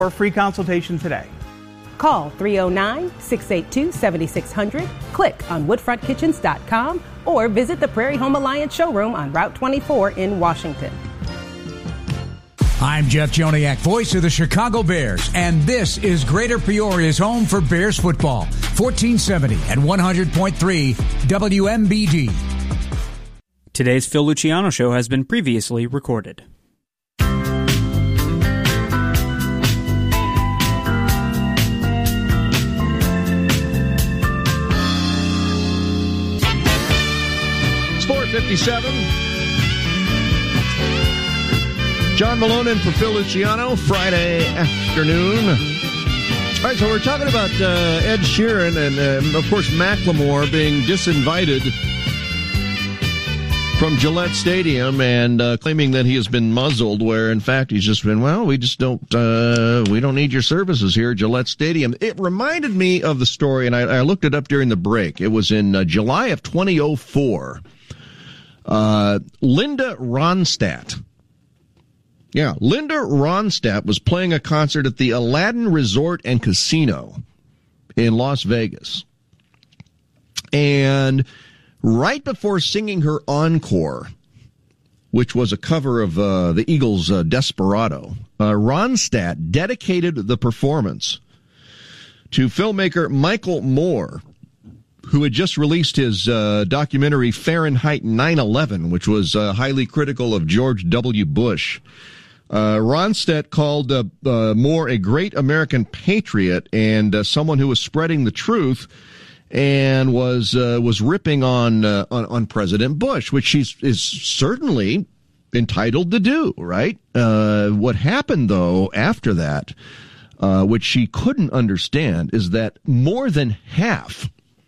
For a free consultation today. Call 309-682-7600, click on woodfrontkitchens.com, or visit the Prairie Home Alliance showroom on Route 24 in Washington. I'm Jeff Joniak, voice of the Chicago Bears, and this is Greater Peoria's home for Bears football. 1470 and 100.3 WMBD. Today's Phil Luciano Show has been previously recorded. Sport 57. John Malone in for Phil Luciano, Friday afternoon. All right, so we're talking about Ed Sheeran and, of course, Macklemore being disinvited from Gillette Stadium and claiming that he has been muzzled, where, in fact, he's just been, well, we don't need your services here at Gillette Stadium. It reminded me of the story, and I looked it up during the break. It was in July of 2004. Linda Ronstadt. Yeah, Linda Ronstadt was playing a concert at the Aladdin Resort and Casino in Las Vegas. And right before singing her encore, which was a cover of the Eagles' Desperado, Ronstadt dedicated the performance to filmmaker Michael Moore, who had just released his documentary Fahrenheit 9/11, which was highly critical of George W. Bush. Ronstadt called Moore a great American patriot and someone who was spreading the truth, and was ripping on President Bush, which she is certainly entitled to do, right? What happened though after that, which she couldn't understand, is that more than half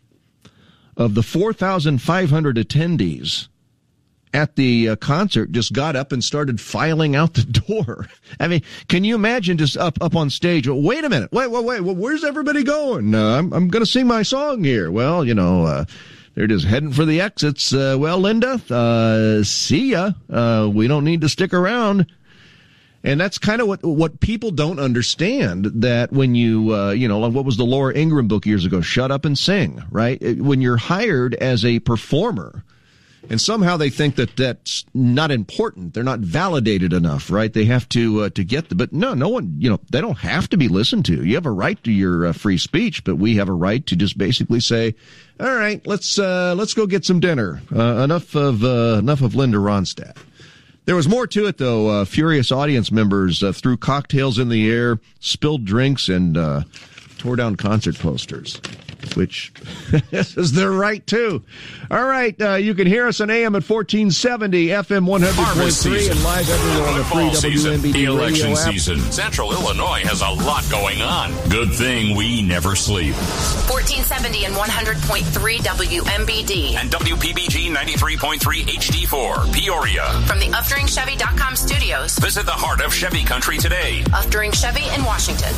of the 4,500 attendees at the concert just got up and started filing out the door. I mean, can you imagine just up on stage? Wait a minute. Wait. Where's everybody going? I'm going to sing my song here. Well, they're just heading for the exits. Well, Linda, see ya. We don't need to stick around. And that's kind of what people don't understand, that when you, like what was the Laura Ingraham book years ago? Shut up and sing, right? When you're hired as a performer, and somehow they think that that's not important. They're not validated enough, right? They have to get but no one, they don't have to be listened to. You have a right to your free speech, but we have a right to just basically say, all right, let's go get some dinner. Enough of Linda Ronstadt. There was more to it, though. Furious audience members threw cocktails in the air, spilled drinks, and tore down concert posters, which is their right, too. All right, you can hear us on AM at 1470, FM 100.3, and live everywhere on the free WMBD the election radio app. season. Central Illinois has a lot going on. Good thing we never sleep. 1470 and 100.3 WMBD. And WPBG 93.3 HD4, Peoria. From the UfDuringChevy.com studios. Visit the heart of Chevy country today. Uftering Chevy in Washington.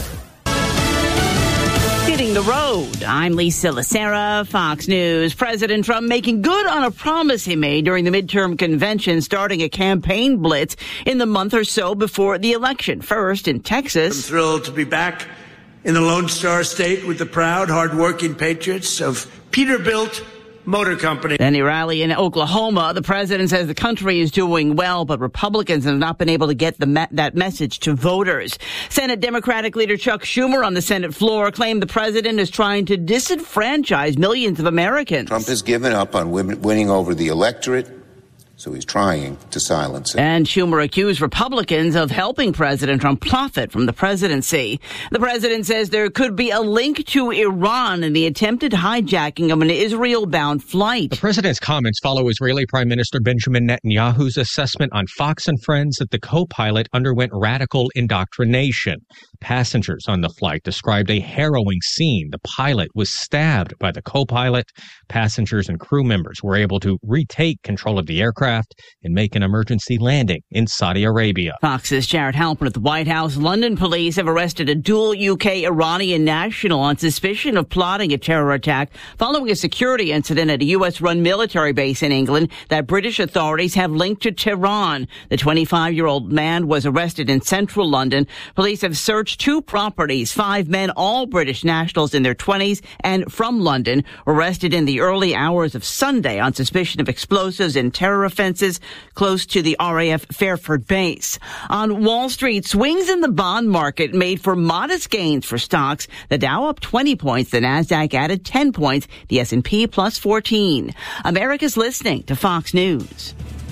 Hitting the road. I'm Lisa Lacera, Fox News. President Trump making good on a promise he made during the midterm convention, starting a campaign blitz in the month or so before the election. First in Texas. I'm thrilled to be back in the Lone Star State with the proud, hard-working patriots of Peterbilt Motor Company. Then a rally in Oklahoma. The president says the country is doing well, but Republicans have not been able to get that message to voters. Senate Democratic leader Chuck Schumer on the Senate floor claimed the president is trying to disenfranchise millions of Americans. Trump has given up on winning over the electorate, so he's trying to silence it. And Schumer accused Republicans of helping President Trump profit from the presidency. The president says there could be a link to Iran in the attempted hijacking of an Israel-bound flight. The president's comments follow Israeli Prime Minister Benjamin Netanyahu's assessment on Fox and Friends that the co-pilot underwent radical indoctrination. Passengers on the flight described a harrowing scene. The pilot was stabbed by the co-pilot. Passengers and crew members were able to retake control of the aircraft aircraft and make an emergency landing in Saudi Arabia. Fox's Jared Halpern at the White House. London police have arrested a dual UK-Iranian national on suspicion of plotting a terror attack following a security incident at a U.S.-run military base in England that British authorities have linked to Tehran. The 25-year-old man was arrested in central London. Police have searched 2 properties. 5 men, all British nationals in their 20s and from London, arrested in the early hours of Sunday on suspicion of explosives and terror offenses close to the RAF Fairford base. On Wall Street, swings in the bond market made for modest gains for stocks. The Dow up 20 points. The Nasdaq added 10 points. The S&P plus 14. America's listening to Fox News.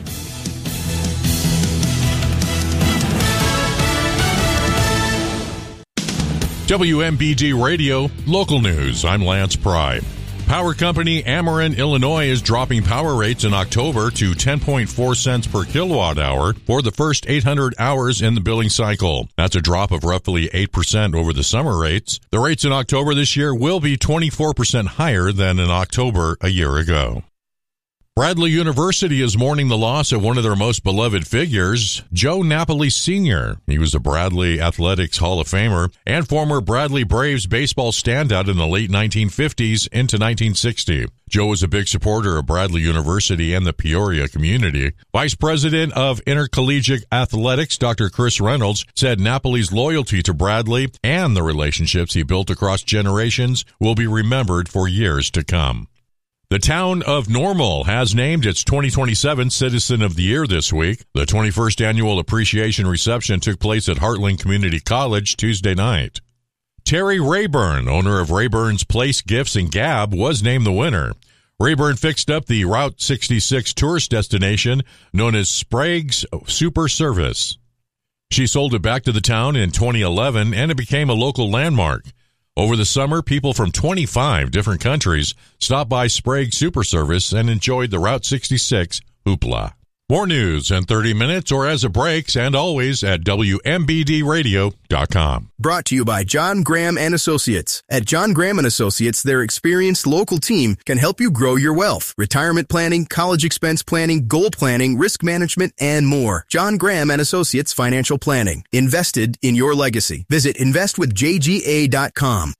WMBD Radio, local news. I'm Lance Pry. Power company Ameren, Illinois is dropping power rates in October to 10.4 cents per kilowatt hour for the first 800 hours in the billing cycle. That's a drop of roughly 8% over the summer rates. The rates in October this year will be 24% higher than in October a year ago. Bradley University is mourning the loss of one of their most beloved figures, Joe Napoli Sr. He was a Bradley Athletics Hall of Famer and former Bradley Braves baseball standout in the late 1950s into 1960. Joe was a big supporter of Bradley University and the Peoria community. Vice President of Intercollegiate Athletics, Dr. Chris Reynolds, said Napoli's loyalty to Bradley and the relationships he built across generations will be remembered for years to come. The town of Normal has named its 2027 Citizen of the Year this week. The 21st annual appreciation reception took place at Heartland Community College Tuesday night. Terry Rayburn, owner of Rayburn's Place Gifts in Gab, was named the winner. Rayburn fixed up the Route 66 tourist destination known as Sprague's Super Service. She sold it back to the town in 2011, and it became a local landmark. Over the summer, people from 25 different countries stopped by Sprague Super Service and enjoyed the Route 66 hoopla. More news in 30 minutes or as it breaks, and always at WMBDradio.com. Brought to you by John Graham and Associates. At John Graham and Associates, their experienced local team can help you grow your wealth. Retirement planning, college expense planning, goal planning, risk management, and more. John Graham and Associates Financial Planning. Invested in your legacy. Visit investwithjga.com.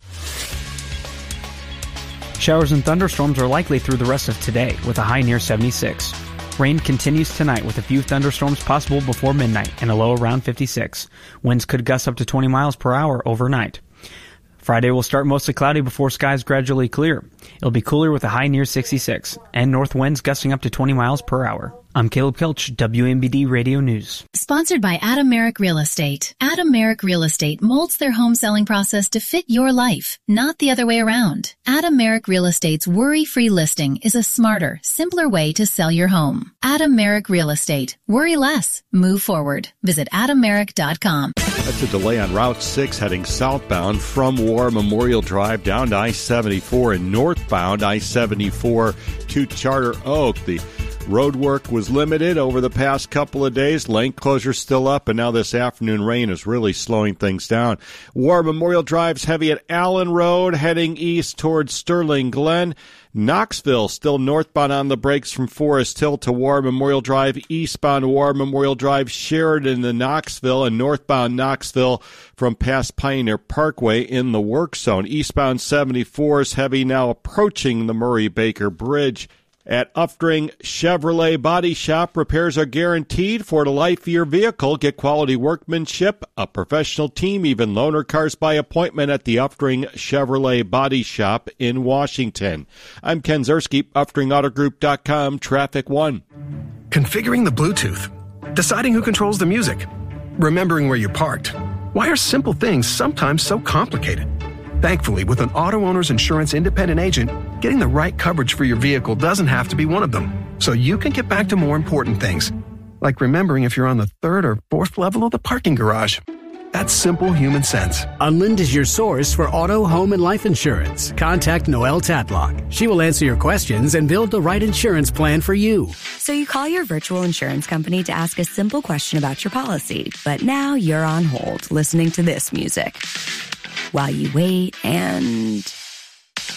Showers and thunderstorms are likely through the rest of today, with a high near 76. Rain continues tonight with a few thunderstorms possible before midnight and a low around 56. Winds could gust up to 20 miles per hour overnight. Friday will start mostly cloudy before skies gradually clear. It'll be cooler with a high near 66 and north winds gusting up to 20 miles per hour. I'm Caleb Kilch, WMBD Radio News. Sponsored by Adam Merrick Real Estate. Adam Merrick Real Estate molds their home selling process to fit your life, not the other way around. Adam Merrick Real Estate's worry-free listing is a smarter, simpler way to sell your home. Adam Merrick Real Estate. Worry less. Move forward. Visit adammerrick.com. That's a delay on Route 6 heading southbound from War Memorial Drive down to I-74 and northbound I-74 to Charter Oak. The road work was limited over the past couple of days. Lane closure still up, and now this afternoon rain is really slowing things down. War Memorial Drive's heavy at Allen Road, heading east towards Sterling Glen. Knoxville still northbound on the brakes from Forest Hill to War Memorial Drive, eastbound War Memorial Drive, Sheridan to Knoxville, and northbound Knoxville from past Pioneer Parkway in the work zone. Eastbound 74 is heavy now approaching the Murray-Baker Bridge. At Uftring Chevrolet Body Shop, repairs are guaranteed for the life of your vehicle. Get quality workmanship, a professional team, even loaner cars by appointment at the Uftring Chevrolet Body Shop in Washington. I'm Ken Zerski, UfteringAutoGroup.com, Traffic 1. Configuring the Bluetooth, deciding who controls the music, remembering where you parked. Why are simple things sometimes so complicated? Thankfully, with an auto owner's insurance independent agent, getting the right coverage for your vehicle doesn't have to be one of them. So you can get back to more important things, like remembering if you're on the third or fourth level of the parking garage. That's simple human sense. Unlind is your source for auto, home, and life insurance. Contact Noelle Tatlock. She will answer your questions and build the right insurance plan for you. So you call your virtual insurance company to ask a simple question about your policy, but now you're on hold listening to this music while you wait and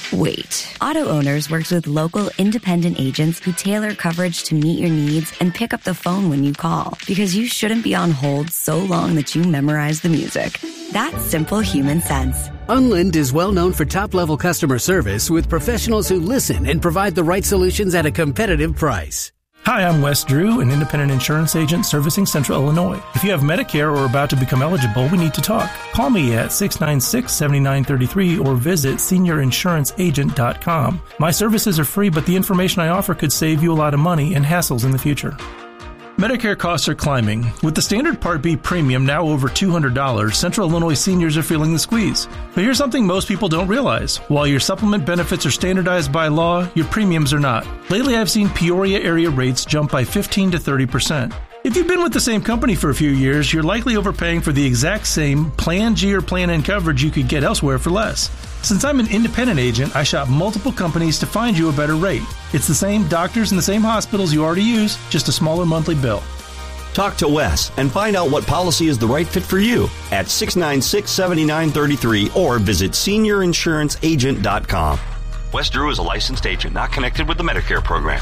Wait. Auto Owners works with local independent agents who tailor coverage to meet your needs and pick up the phone when you call, because you shouldn't be on hold so long that you memorize the music. That's simple human sense. Unlind is well known for top-level customer service with professionals who listen and provide the right solutions at a competitive price. Hi, I'm Wes Drew, an independent insurance agent servicing Central Illinois. If you have Medicare or are about to become eligible, we need to talk. Call me at 696-7933 or visit seniorinsuranceagent.com. My services are free, but the information I offer could save you a lot of money and hassles in the future. Medicare costs are climbing. With the standard Part B premium now over $200, Central Illinois seniors are feeling the squeeze. But here's something most people don't realize. While your supplement benefits are standardized by law, your premiums are not. Lately, I've seen Peoria area rates jump by 15 to 30%. If you've been with the same company for a few years, you're likely overpaying for the exact same Plan G or Plan N coverage you could get elsewhere for less. Since I'm an independent agent, I shop multiple companies to find you a better rate. It's the same doctors and the same hospitals you already use, just a smaller monthly bill. Talk to Wes and find out what policy is the right fit for you at 696-7933 or visit seniorinsuranceagent.com. Wes Drew is a licensed agent not connected with the Medicare program.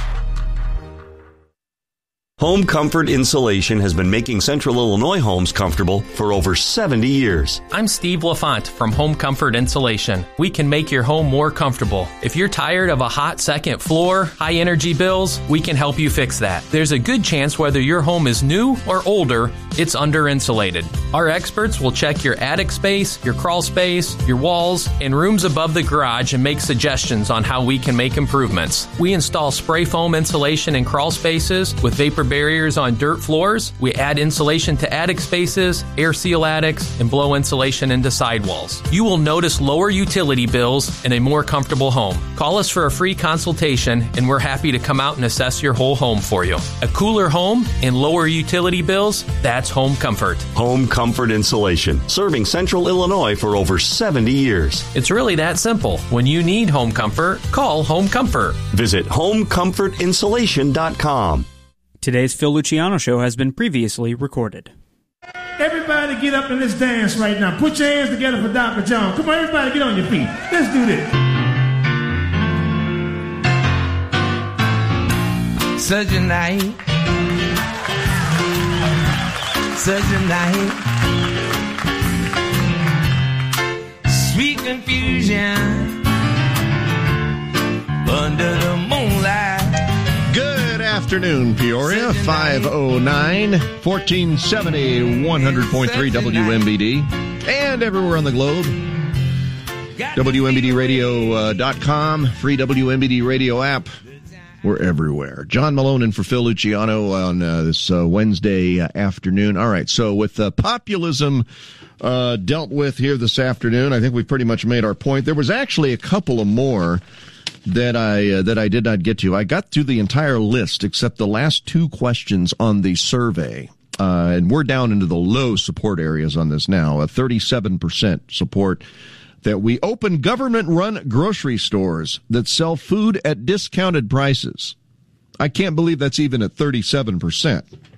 Home Comfort Insulation has been making Central Illinois homes comfortable for over 70 years. I'm Steve LaFont from Home Comfort Insulation. We can make your home more comfortable. If you're tired of a hot second floor, high energy bills, we can help you fix that. There's a good chance whether your home is new or older, it's under insulated. Our experts will check your attic space, your crawl space, your walls, and rooms above the garage and make suggestions on how we can make improvements. We install spray foam insulation in crawl spaces with vapor barriers on dirt floors. We add insulation to attic spaces, air seal attics, and blow insulation into sidewalls. You will notice lower utility bills and a more comfortable home. Call us for a free consultation, and we're happy to come out and assess your whole home for you. A cooler home and lower utility bills, that's Home Comfort. Home Comfort Insulation, serving Central Illinois for over 70 years. It's really that simple. When you need home comfort, call Home Comfort. Visit homecomfortinsulation.com. Today's Phil Luciano Show has been previously recorded. Everybody get up in this dance right now. Put your hands together for Dr. John. Come on, everybody get on your feet. Let's do this. Such a night. Such a night. Sweet confusion under the moonlight. Good afternoon, Peoria. 509 1470 100.3 WMBD and everywhere on the globe. WMBDradio.com, free WMBD radio app. We're everywhere. John Malone in for Phil Luciano on this Wednesday afternoon. All right, so with populism dealt with here this afternoon, I think we've pretty much made our point. There was actually a couple of more that I did not get to. I got through the entire list except the last two questions on the survey. And we're down into the low support areas on this now. 37% support that we open government-run grocery stores that sell food at discounted prices. I can't believe that's even at 37%.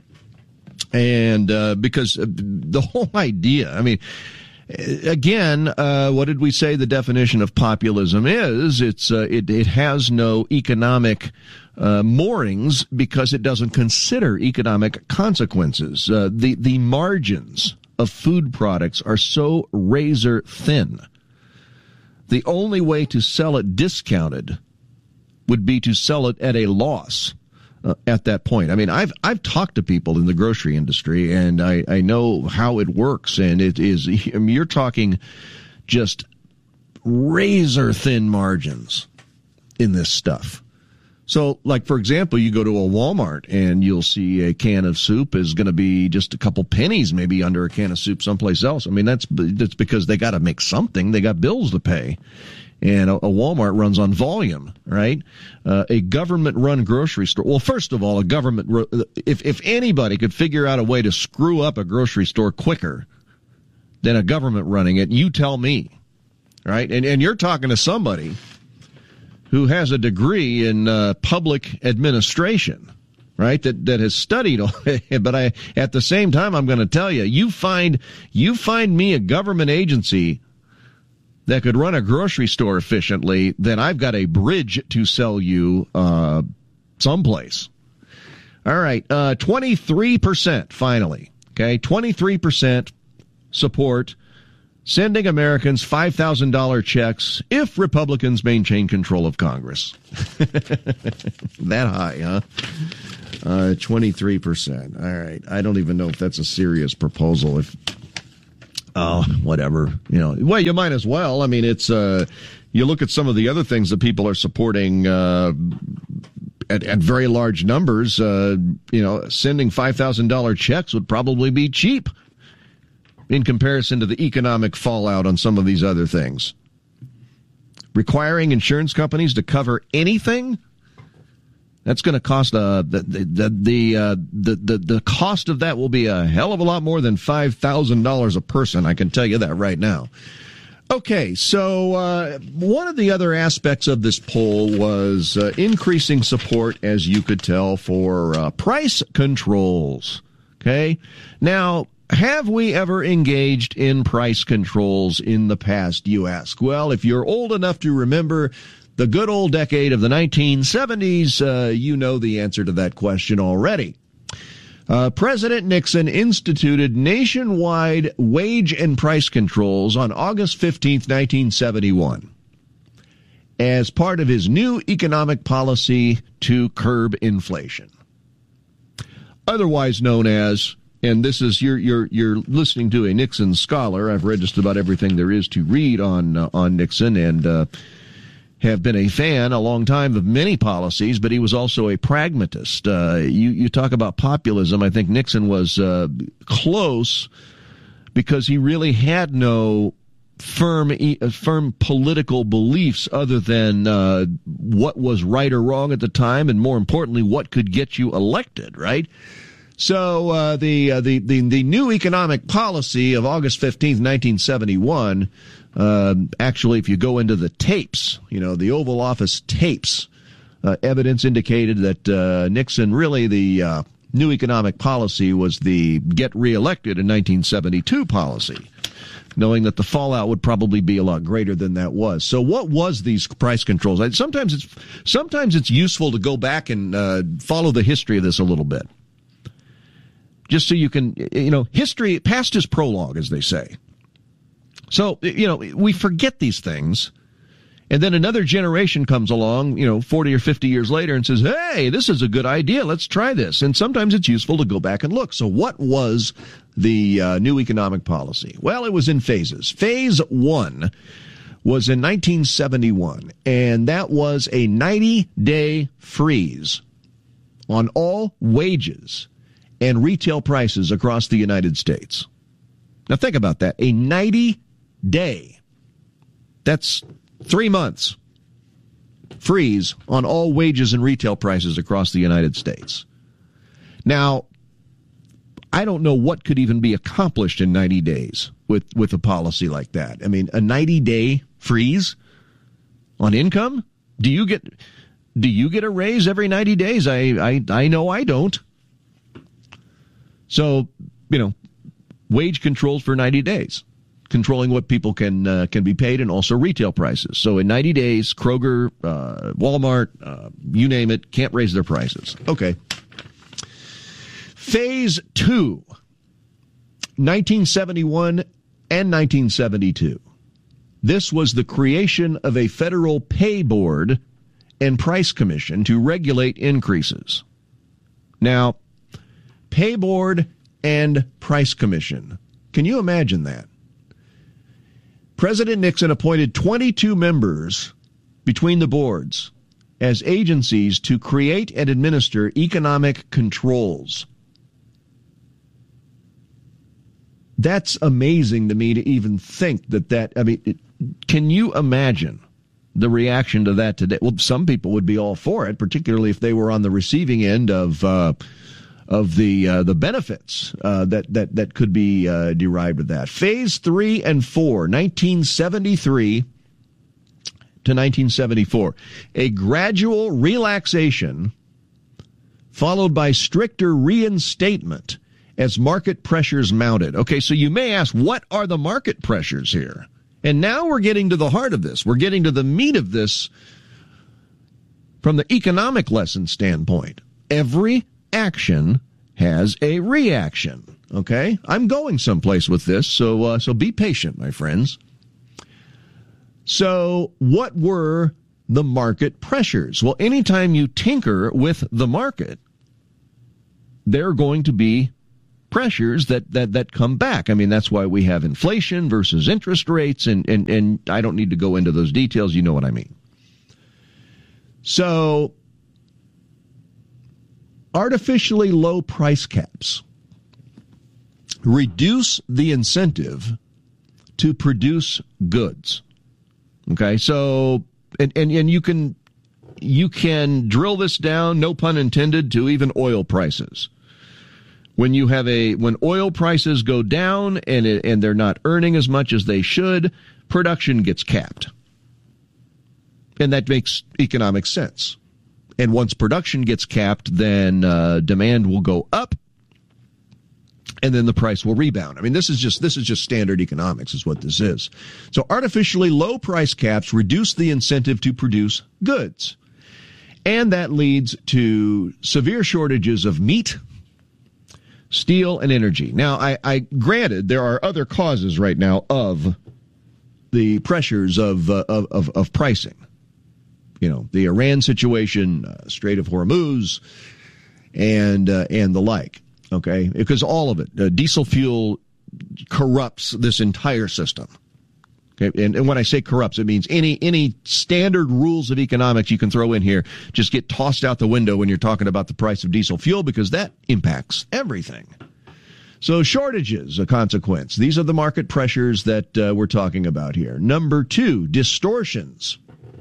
And because the whole idea, I mean, again, what did we say the definition of populism is? It has no economic moorings because it doesn't consider economic consequences. The margins of food products are so razor thin. The only way to sell it discounted would be to sell it at a loss at that point. I mean, I've talked to people in the grocery industry, and I know how it works, and it is, I mean, you're talking just razor thin margins in this stuff. So, like, for example, you go to a Walmart and you'll see a can of soup is going to be just a couple pennies maybe under a can of soup someplace else. I mean, that's because they got to make something. They got bills to pay. And a Walmart runs on volume, right? A government-run grocery store. Well, first of all, if anybody could figure out a way to screw up a grocery store quicker than a government running it, you tell me, right? And you're talking to somebody who has a degree in public administration, right? That has studied all it. But at the same time, I'm going to tell you, you find me a government agency that could run a grocery store efficiently, then I've got a bridge to sell you someplace. All right, 23% finally. Okay, 23% support sending Americans $5,000 checks if Republicans maintain control of Congress. That high, huh? 23%. All right. I don't even know if that's a serious proposal. Whatever. Well, you might as well. I mean, it's, you look at some of the other things that people are supporting, at very large numbers, sending $5,000 checks would probably be cheap in comparison to the economic fallout on some of these other things. Requiring insurance companies to cover anything, that's going to cost the cost of that will be a hell of a lot more than $5,000 a person. I can tell you that right now. Okay, so one of the other aspects of this poll was increasing support, as you could tell, for price controls. Okay, now, have we ever engaged in price controls in the past, you ask? Well, if you're old enough to remember the good old decade of the 1970s, you know the answer to that question already. President Nixon instituted nationwide wage and price controls on August 15th, 1971, as part of his new economic policy to curb inflation. Otherwise known as, and this is, you're listening to a Nixon scholar. I've read just about everything there is to read on Nixon, and have been a fan a long time of many policies, but he was also a pragmatist. You talk about populism. I think Nixon was close because he really had no firm political beliefs other than what was right or wrong at the time, and more importantly, what could get you elected, right? So the new economic policy of August 15th, 1971, actually, if you go into the tapes, the Oval Office tapes, evidence indicated that Nixon really, the new economic policy was the get reelected in 1972 policy, knowing that the fallout would probably be a lot greater than that was. So what was these price controls? Sometimes it's useful to go back and follow the history of this a little bit, just so you can, history, past is prologue, as they say. So, we forget these things, and then another generation comes along, 40 or 50 years later and says, hey, this is a good idea, let's try this. And sometimes it's useful to go back and look. So what was the new economic policy? Well, it was in phases. Phase 1 was in 1971, and that was a 90-day freeze on all wages and retail prices across the United States. Now think about that. A 90-day, that's 3 months, freeze on all wages and retail prices across the United States. Now, I don't know what could even be accomplished in 90 days with a policy like that. I mean, a 90-day freeze on income? Do you get a raise every 90 days? I know I don't. So, wage controls for 90 days, controlling what people can be paid and also retail prices. So in 90 days, Kroger, Walmart, you name it, can't raise their prices. Okay. Phase 2, 1971 and 1972. This was the creation of a federal pay board and price commission to regulate increases. Now, pay board and price commission. Can you imagine that? President Nixon appointed 22 members between the boards as agencies to create and administer economic controls. That's amazing to me to even think can you imagine the reaction to that today? Well, some people would be all for it, particularly if they were on the receiving end of the benefits that could be derived with that. Phase 3 and 4, 1973 to 1974, a gradual relaxation followed by stricter reinstatement as market pressures mounted. Okay, so you may ask, what are the market pressures here? And now we're getting to the heart of this. We're getting to the meat of this from the economic lesson standpoint. Every action has a reaction. Okay? I'm going someplace with this, so be patient, my friends. So what were the market pressures? Well, anytime you tinker with the market, there are going to be pressures that come back. I mean, that's why we have inflation versus interest rates, and I don't need to go into those details. You know what I mean. So, artificially low price caps reduce the incentive to produce goods. Okay, so and you can drill this down, no pun intended, to even oil prices. When oil prices go down and they're not earning as much as they should, production gets capped. And that makes economic sense. And once production gets capped, then demand will go up, and then the price will rebound. I mean, this is just standard economics is what this is. So artificially low price caps reduce the incentive to produce goods. And that leads to severe shortages of meat, steel, and energy. Now, I granted there are other causes right now of the pressures of pricing. You know, the Iran situation, Strait of Hormuz, and the like. Okay, because all of it, diesel fuel corrupts this entire system. Okay, and when I say corrupts, it means any standard rules of economics you can throw in here just get tossed out the window when you're talking about the price of diesel fuel, because that impacts everything. So shortages, a consequence. These are the market pressures that we're talking about here. Number 2, distortions.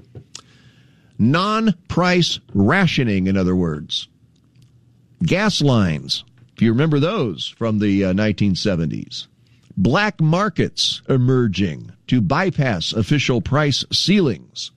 Non-price rationing, in other words. Gas lines, if you remember those from the 1970s. Black markets emerging to bypass official price ceilings.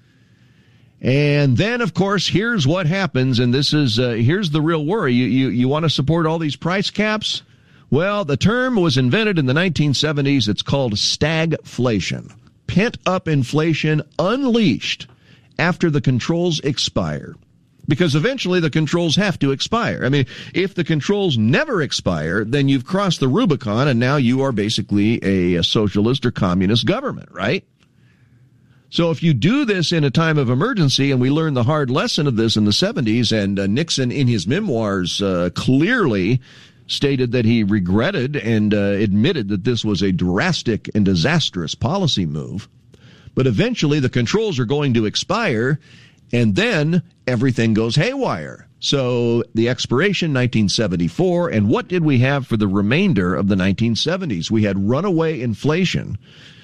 And then, of course, here's what happens, and this is here's the real worry. You want to support all these price caps? Well, the term was invented in the 1970s. It's called stagflation. Pent-up inflation unleashed after the controls expire. Because eventually the controls have to expire. I mean, if the controls never expire, then you've crossed the Rubicon and now you are basically a socialist or communist government, right? So if you do this in a time of emergency, and we learned the hard lesson of this in the 70s, and Nixon in his memoirs clearly stated that he regretted and admitted that this was a drastic and disastrous policy move. But eventually the controls are going to expire, and then everything goes haywire. So the expiration, 1974, and what did we have for the remainder of the 1970s? We had runaway inflation,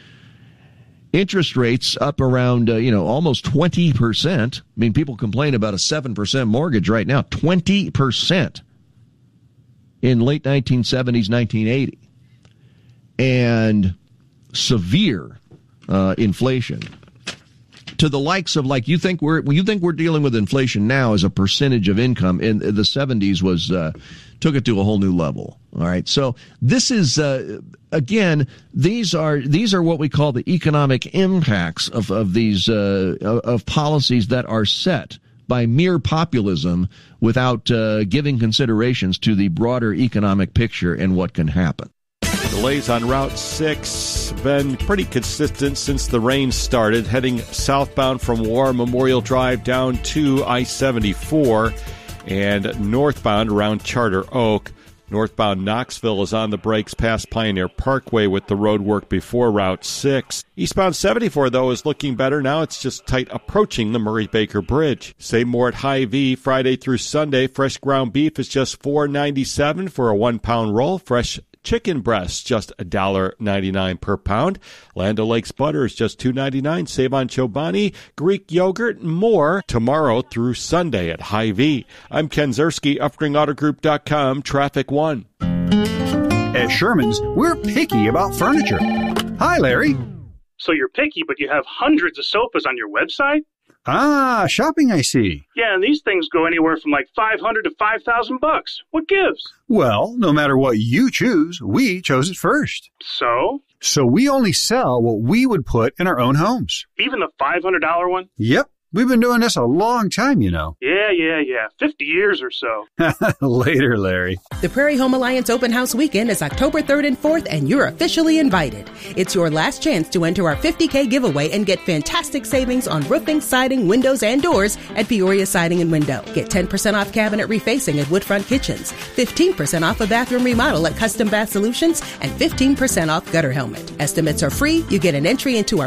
interest rates up around, almost 20%. I mean, people complain about a 7% mortgage right now, 20% in late 1970s, 1980. And severe inflation. To the likes of, like, you think we're dealing with inflation now as a percentage of income. In the 70s was took it to a whole new level. All right, so this is again, these are what we call the economic impacts of these of policies that are set by mere populism without giving considerations to the broader economic picture and what can happen. Delays on Route 6 been pretty consistent since the rain started, heading southbound from War Memorial Drive down to I-74 and northbound around Charter Oak. Northbound Knoxville is on the brakes past Pioneer Parkway with the road work before Route 6. Eastbound 74, though, is looking better. Now it's just tight approaching the Murray-Baker Bridge. Same more at Hy-Vee. Friday through Sunday, fresh ground beef is just $4.97 for a 1-pound roll. Fresh chicken breasts just $1.99 per pound. Land O'Lakes butter is just $2.99. Save on Chobani, Greek yogurt, and more tomorrow through Sunday at Hy-Vee. I'm Ken Zerski, UpringAutoGroup.com, Traffic 1. At Sherman's, we're picky about furniture. Hi, Larry. So you're picky, but you have hundreds of sofas on your website? Ah, shopping, I see. Yeah, and these things go anywhere from like $500 to $5,000. What gives? Well, no matter what you choose, we chose it first. So? So we only sell what we would put in our own homes. Even the $500 one? Yep. We've been doing this a long time, you know. Yeah. 50 years or so. Later, Larry. The Prairie Home Alliance Open House Weekend is October 3rd and 4th, and you're officially invited. It's your last chance to enter our $50K giveaway and get fantastic savings on roofing, siding, windows, and doors at Peoria Siding and Window. Get 10% off cabinet refacing at Woodfront Kitchens, 15% off a bathroom remodel at Custom Bath Solutions, and 15% off gutter helmet. Estimates are free. You get an entry into our